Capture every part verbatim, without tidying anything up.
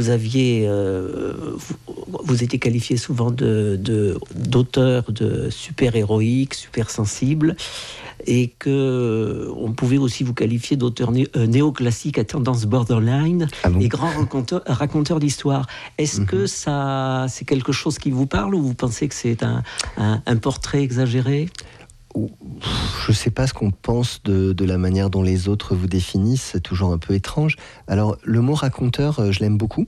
vous aviez, euh, vous, vous étiez qualifié souvent de, de, d'auteur de super-héroïque, super-sensible, et que on pouvait aussi vous qualifier d'auteur né, euh, néoclassique à tendance borderline ah bon et grand raconteur, raconteur d'histoire. Est-ce mm-hmm. que ça, c'est quelque chose qui vous parle, ou vous pensez que c'est un, un, un portrait exagéré ? Je ne sais pas ce qu'on pense de, de la manière dont les autres vous définissent, c'est toujours un peu étrange. Alors, le mot raconteur, je l'aime beaucoup.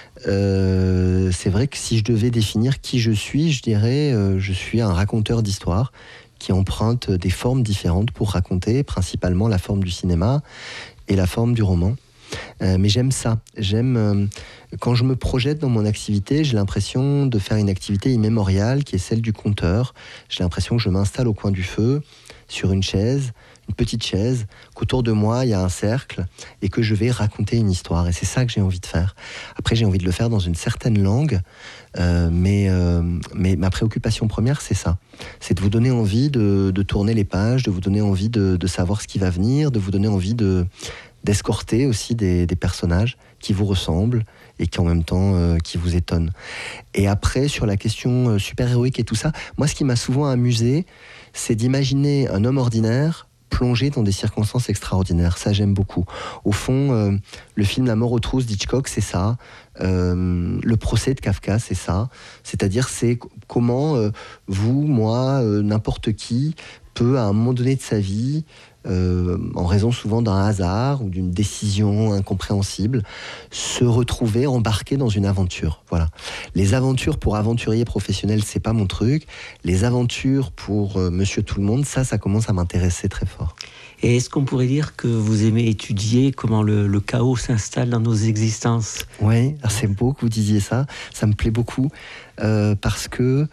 Euh, c'est vrai que si je devais définir qui je suis, je dirais euh, je suis un raconteur d'histoire qui emprunte des formes différentes pour raconter, principalement la forme du cinéma et la forme du roman. Euh, mais j'aime ça. J'aime euh, quand je me projette dans mon activité, j'ai l'impression de faire une activité immémoriale qui est celle du conteur. J'ai l'impression que je m'installe au coin du feu, sur une chaise, une petite chaise, qu'autour de moi il y a un cercle et que je vais raconter une histoire. Et c'est ça que j'ai envie de faire. Après, j'ai envie de le faire dans une certaine langue, euh, mais, euh, mais ma préoccupation première, c'est ça. C'est de vous donner envie de, de tourner les pages, de vous donner envie de, de savoir ce qui va venir, de vous donner envie de d'escorter aussi des, des personnages qui vous ressemblent et qui en même temps euh, qui vous étonnent. Et après, sur la question euh, super-héroïque et tout ça, moi ce qui m'a souvent amusé, c'est d'imaginer un homme ordinaire plongé dans des circonstances extraordinaires. Ça, j'aime beaucoup. Au fond, euh, le film La mort aux trousses d'Hitchcock, c'est ça. Euh, le procès de Kafka, c'est ça. C'est-à-dire, c'est comment euh, vous, moi, euh, n'importe qui peut, à un moment donné de sa vie, Euh, en raison souvent d'un hasard ou d'une décision incompréhensible, se retrouver embarqué dans une aventure. Voilà. Les aventures pour aventuriers professionnels, c'est pas mon truc. Les aventures pour euh, Monsieur Tout-le-Monde, ça, ça commence à m'intéresser très fort. Et est-ce qu'on pourrait dire que vous aimez étudier comment le, le chaos s'installe dans nos existences ? Oui, c'est beau que vous disiez ça. Ça me plaît beaucoup euh, parce que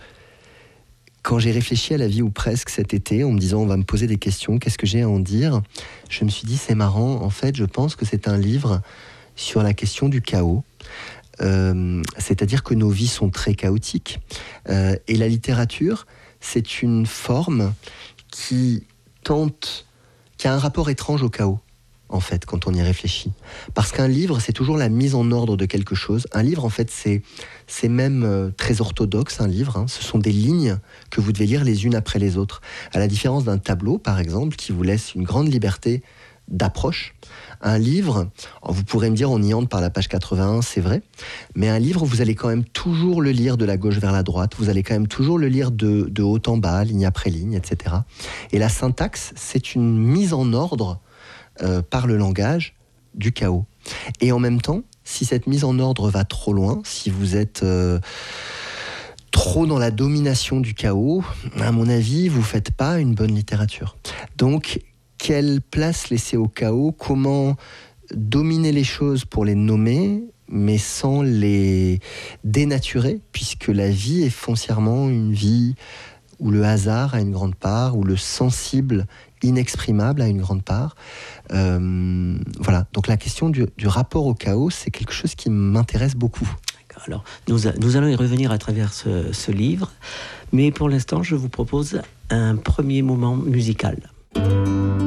quand j'ai réfléchi à La vie ou presque cet été, en me disant on va me poser des questions, qu'est-ce que j'ai à en dire, je me suis dit c'est marrant, en fait je pense que c'est un livre sur la question du chaos, euh, c'est-à-dire que nos vies sont très chaotiques, euh, et la littérature c'est une forme qui tente, qui a un rapport étrange au chaos, en fait, quand on y réfléchit. Parce qu'un livre, c'est toujours la mise en ordre de quelque chose. Un livre, en fait, c'est, c'est même euh, très orthodoxe, un livre. Hein. Ce sont des lignes que vous devez lire les unes après les autres. À la différence d'un tableau, par exemple, qui vous laisse une grande liberté d'approche. Un livre, vous pourrez me dire, on y entre par la page quatre-vingt-un, c'est vrai, mais un livre, vous allez quand même toujours le lire de la gauche vers la droite, vous allez quand même toujours le lire de, de haut en bas, ligne après ligne, et cetera. Et la syntaxe, c'est une mise en ordre Euh, par le langage du chaos. Et en même temps, si cette mise en ordre va trop loin, si vous êtes euh, trop dans la domination du chaos, à mon avis, vous ne faites pas une bonne littérature. Donc, quelle place laisser au chaos ? Comment dominer les choses pour les nommer, mais sans les dénaturer, puisque la vie est foncièrement une vie où le hasard a une grande part, où le sensible inexprimable a une grande part. Euh, voilà. Donc la question du, du rapport au chaos, c'est quelque chose qui m'intéresse beaucoup. Alors, nous, nous allons y revenir à travers ce, ce livre, mais pour l'instant, je vous propose un premier moment musical.